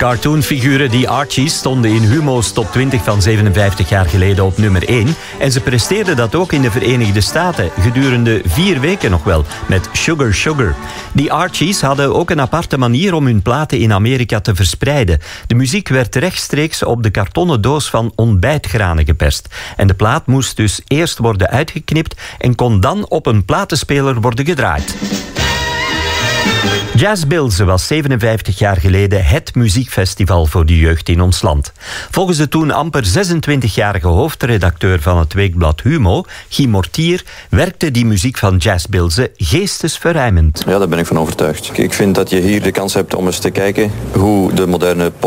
Cartoonfiguren die Archies stonden in Humo's top 20 van 57 jaar geleden op nummer 1. En ze presteerden dat ook in de Verenigde Staten, gedurende 4 weken nog wel, met Sugar Sugar. Die Archies hadden ook een aparte manier om hun platen in Amerika te verspreiden. De muziek werd rechtstreeks op de kartonnen doos van ontbijtgranen geperst. En de plaat moest dus eerst worden uitgeknipt en kon dan op een platenspeler worden gedraaid. Jazzbilze was 57 jaar geleden het muziekfestival voor de jeugd in ons land. Volgens de toen amper 26-jarige hoofdredacteur van het weekblad Humo, Guy Mortier, werkte die muziek van Jazzbilze geestesverruimend. Ja, daar ben ik van overtuigd. Ik vind dat je hier de kans hebt om eens te kijken hoe de moderne